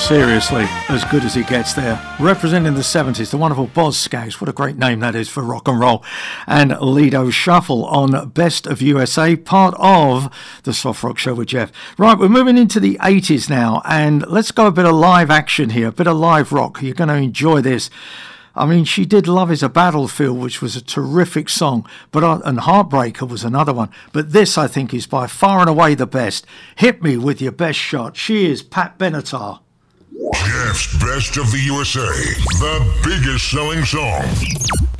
Seriously, as good as he gets there. Representing the 70s, the wonderful Boz Scaggs. What a great name that is for rock and roll. And Lido Shuffle on Best of USA, part of the Soft Rock Show with Jeff. Right, we're moving into the 80s now, and let's go a bit of live action here, a bit of live rock. You're going to enjoy this. I mean, she did Love is a Battlefield, which was a terrific song, and Heartbreaker was another one. But this, I think, is by far and away the best. Hit me with your best shot. She is Pat Benatar. Jeff's Best of the USA, the biggest selling song.